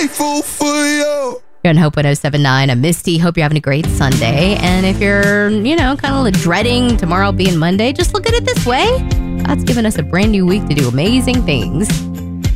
grateful for you. You're on Hope 1079. I'm Misty. Hope you're having a great Sunday. And if you're, kind of dreading tomorrow being Monday, just look at it this way. God's given us a brand new week to do amazing things.